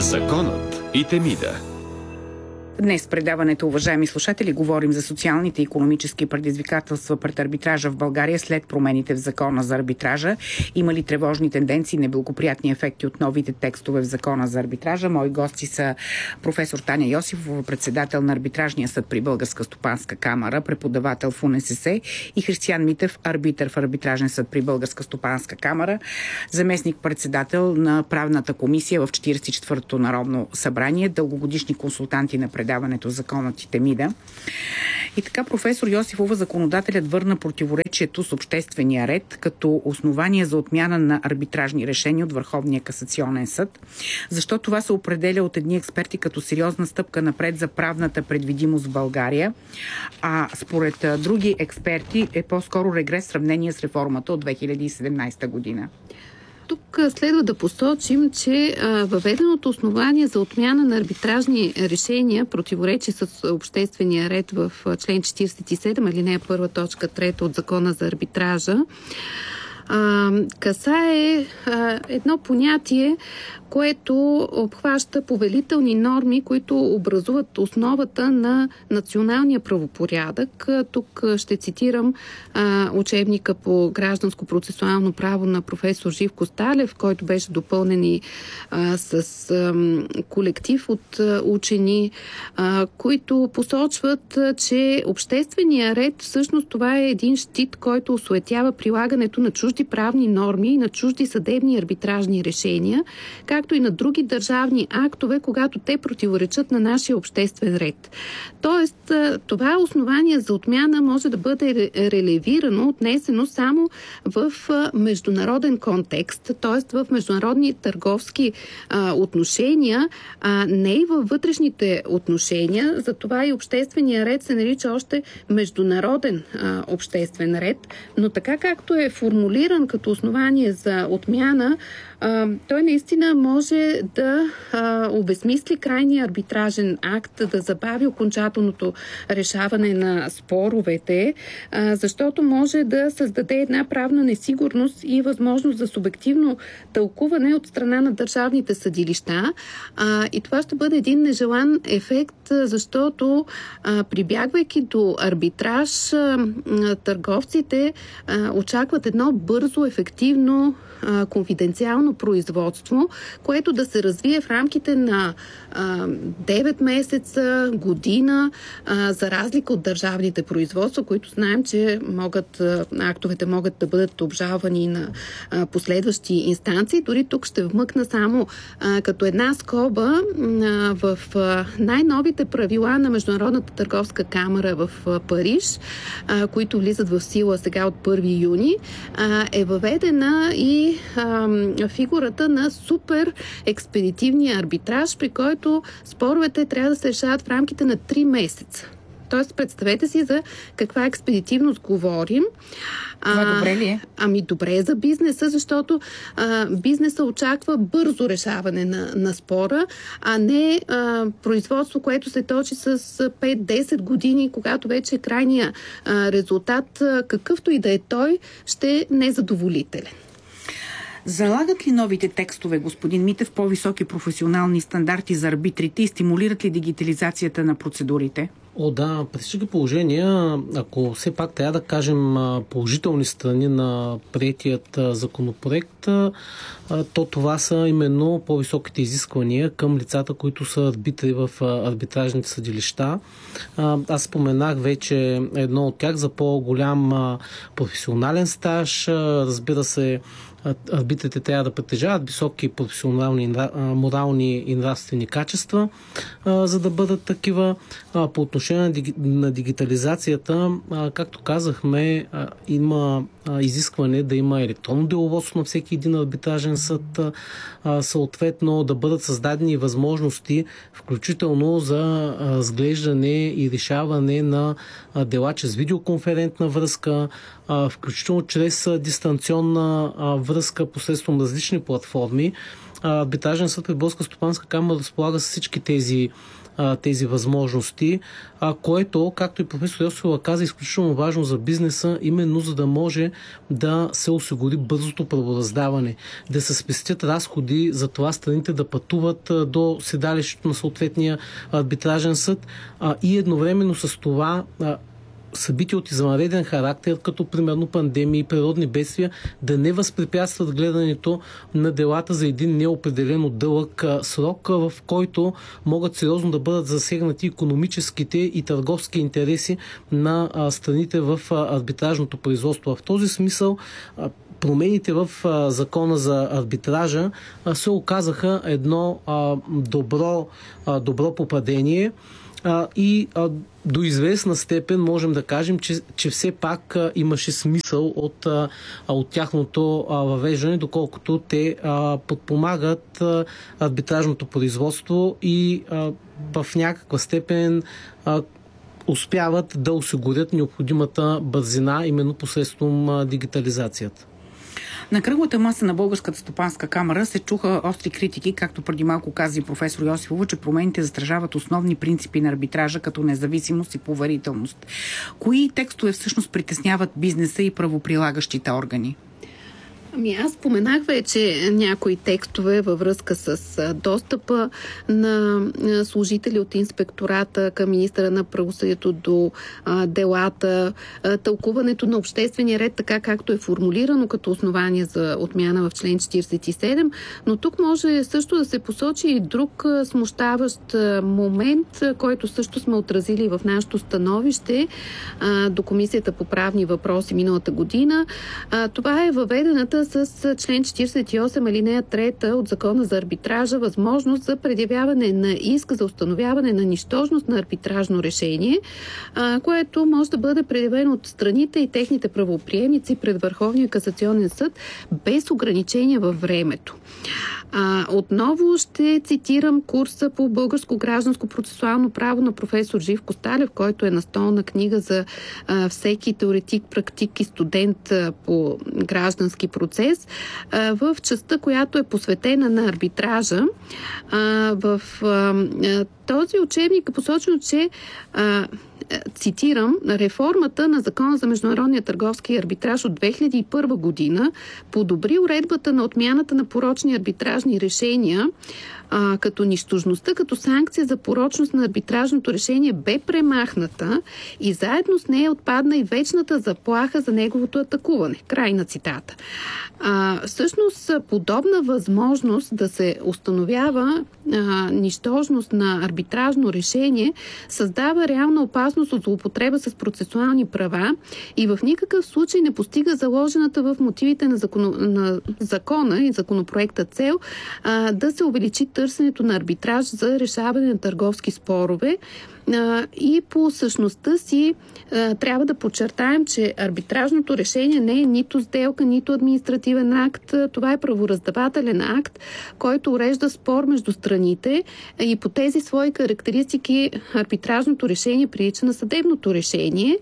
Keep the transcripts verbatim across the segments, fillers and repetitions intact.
Законът и Темида. Днес в предаването, уважаеми слушатели, говорим за социалните и икономически предизвикателства пред арбитража в България след промените в Закона за арбитража. Има ли тревожни тенденции, неблагоприятни ефекти от новите текстове в Закона за арбитража? Мои гости са професор Таня Йосифова, председател на Арбитражния съд при Българска стопанска камара, преподавател в УНСС, и Християн Митев, арбитър в Арбитражен съд при Българска стопанска камара, заместник-председател на правната комисия в четиридесет и четвъртото Народно събрание, дългогодишни консултанти на предаването Законът и Темида. И така, професор Йосифова, законодателят върна противоречието с обществения ред като основание за отмяна на арбитражни решения от Върховния касационен съд. Защо това се определя от едни експерти като сериозна стъпка напред за правната предвидимост в България, а според други експерти е по-скоро регрес в сравнение с реформата от две хиляди и седемнадесета година? Тук следва да посочим, че въведеното основание за отмяна на арбитражни решения противоречи с обществения ред в член четиридесет и седем, алинея първа, точка трета от Закона за арбитража, а, касае а, едно понятие, което обхваща повелителни норми, които образуват основата на националния правопорядък. Тук ще цитирам а, учебника по гражданско-процесуално право на професор Живко Сталев, който беше допълнен и а, с а, колектив от а, учени, а, които посочват, а, че обществения ред, всъщност това е един щит, който осуетява прилагането на чужди правни норми и на чужди съдебни арбитражни решения, както и на други държавни актове, когато те противоречат на нашия обществен ред. Тоест, това основание за отмяна може да бъде релевирано, отнесено само в международен контекст, т.е. в международни търговски а, отношения, а не и във вътрешните отношения. Затова и обществения ред се нарича още международен а, обществен ред, но така както е формулиран като основание за отмяна, а, той наистина може да а, обезмисли крайния арбитражен акт, да забави окончателното решаване на споровете, а, защото може да създаде една правна несигурност и възможност за субективно тълкуване от страна на държавните съдилища. А, и това ще бъде един нежелан ефект, защото а, прибягвайки до арбитраж, а, търговците а, очакват едно бързо, ефективно, а, конфиденциално производство, което да се развие в рамките на а, девет месеца, година, а, за разлика от държавните производства, които знаем, че могат, а, актовете могат да бъдат обжалвани на а, последващи инстанции. Дори тук ще вмъкна само а, като една скоба а, в а, най-новите правила на Международната търговска камара в а, Париж, а, които влизат в сила сега от първи юни, а, е въведена и а, фигурата на супер експедитивния арбитраж, при който споровете трябва да се решават в рамките на три месеца. Тоест, представете си за каква експедитивност говорим. Това добре ли е? Ами добре е за бизнеса, защото а, бизнеса очаква бързо решаване на, на спора, а не а, производство, което се точи с пет-десет години, когато вече крайния а, резултат, а, какъвто и да е той, ще е незадоволителен. Залагат ли новите текстове, господин Митев, по-високи професионални стандарти за арбитрите и стимулират ли дигитализацията на процедурите? О, да, при всички положения, ако все пак трябва да кажем положителни страни на приетият законопроект, то това са именно по-високите изисквания към лицата, които са арбитри в арбитражните съдилища. Аз споменах вече едно от тях за по-голям професионален стаж. Разбира се, арбитрите трябва да притежават високи професионални, морални и нравствени качества, за да бъдат такива. По отношение на дигитализацията, както казахме, има изискване да има електронно деловодство на всеки един арбитражен съд, съответно да бъдат създадени възможности, включително за разглеждане и решаване на дела чрез видеоконферентна връзка, включително чрез дистанционна връзка посредством различни платформи. Арбитражен съд при Българска стопанска камара разполага с всички тези а, тези възможности, а, което, както и професор Йосифова каза, е изключително важно за бизнеса, именно за да може да се осигури бързото правораздаване, да се спестят разходи за това страните да пътуват а, до седалището на съответния арбитражен съд а, и едновременно с това а, събития от извънреден характер, като примерно пандемии и природни бедствия, да не възпрепятстват гледането на делата за един неопределено дълъг а, срок, а, в който могат сериозно да бъдат засегнати икономическите и търговски интереси на а, страните в а, арбитражното производство. В този смисъл а, промените в а, закона за арбитража а, се оказаха едно а, добро, а, добро попадение. А, и а, до известна степен можем да кажем, че, че все пак а, имаше смисъл от, а, от тяхното а, въвеждане, доколкото те а, подпомагат а, арбитражното производство и а, в някаква степен а, успяват да осигурят необходимата бързина именно посредством а, дигитализацията. На кръглата маса на Българската стопанска камара се чуха остри критики, както преди малко каза и професор Йосифова, че промените застрашават основни принципи на арбитража, като независимост и поверителност. Кои текстове всъщност притесняват бизнеса и правоприлагащите органи? Ами аз споменах вече някои текстове във връзка с достъпа на служители от инспектората към министъра на правосъдието до а, делата, а, тълкуването на обществения ред, така както е формулирано като основание за отмяна в член четиридесет и седем, но тук може също да се посочи и друг а, смущаващ а, момент, а, който също сме отразили в нашето становище а, до Комисията по правни въпроси миналата година. А, това е въведената с член четиридесет и осем алинея трета от Закона за арбитража възможност за предявяване на иск за установяване на нищожност на арбитражно решение, което може да бъде предявено от страните и техните правоприемници пред Върховния касационен съд без ограничения във времето. А, отново ще цитирам курса по българско гражданско процесуално право на професор Живко Сталев, който е настолна книга за а, всеки теоретик, практик и студент а, по граждански процес, а, в частта, която е посветена на арбитража. А, в а, този учебник е посочено, че а, цитирам, реформата на Закона за международния търговски арбитраж от две хиляди и първа година подобри уредбата на отмяната на порочни арбитражни решения, а, като нищожността като санкция за порочност на арбитражното решение бе премахната и заедно с нея отпадна и вечната заплаха за неговото атакуване. Край на цитата. А, всъщност, подобна възможност да се установява а, нищожност на арбитражно решение създава реална опасност от злоупотреба с процесуални права и в никакъв случай не постига заложената в мотивите на, закон, на закона и законопроекта цел а, да се увеличи търсенето на арбитраж за решаване на търговски спорове. И по същността си трябва да подчертаем, че арбитражното решение не е нито сделка, нито административен акт. Това е правораздавателен акт, който урежда спор между страните и по тези свои характеристики арбитражното решение прилича на съдебното решение.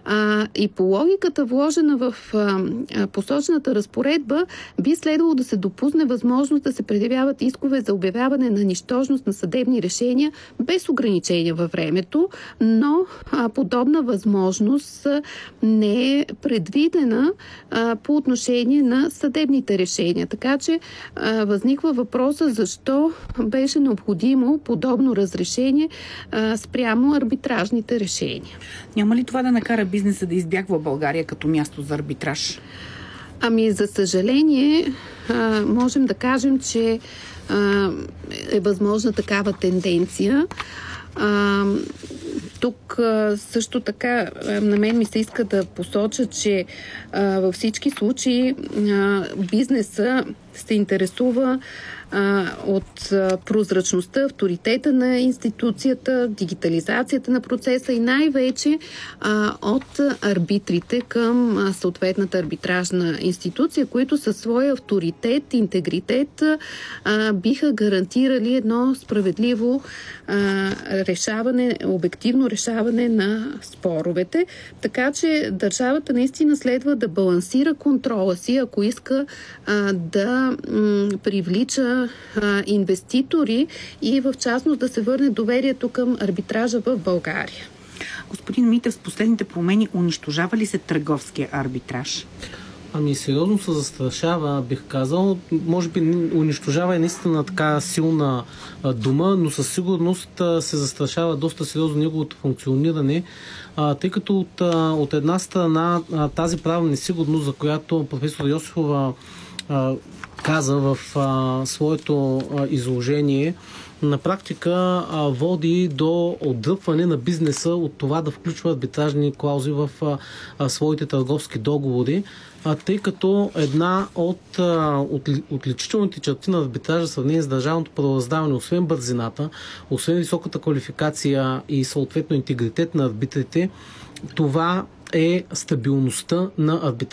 И по логиката, вложена в посочената разпоредба, би следвало да се допусне възможност да се предявяват искове за обявяване на нищожност на съдебни решения без ограничения във време. Но а, подобна възможност а, не е предвидена а, по отношение на съдебните решения. Така че а, възниква въпроса защо беше необходимо подобно разрешение а, спрямо арбитражните решения. Няма ли това да накара бизнеса да избягва България като място за арбитраж? Ами, за съжаление, а, можем да кажем, че а, е възможна такава тенденция. А, тук а, също така а, на мен ми се иска да посоча, че а, във всички случаи а, бизнеса се интересува а, от а, прозрачността, авторитета на институцията, дигитализацията на процеса и най-вече а, от арбитрите към а, съответната арбитражна институция, които със своя авторитет, интегритет а, биха гарантирали едно справедливо а, решаване, обективно решаване на споровете. Така че държавата наистина следва да балансира контрола си, ако иска а, да да м, привлича а, инвеститори и в частност да се върне доверието към арбитража в България. Господин Митев, с последните промени унищожава ли се търговския арбитраж? Ами сериозно се застрашава, бих казал. Може би унищожава е наистина така силна а, дума, но със сигурност а, се застрашава доста сериозно неговото функциониране, а, тъй като от, а, от една страна а, тази правна несигурност, за която професор Йосифова а, каза в а, своето а, изложение, на практика а, води до отдръпване на бизнеса от това да включва арбитражни клаузи в а, а, своите търговски договори, а, тъй като една от а, от, отличителните черти на арбитража в сравнение с държавното правораздаване, освен бързината, освен високата квалификация и съответно интегритет на арбитрите, това е стабилността на арбитража.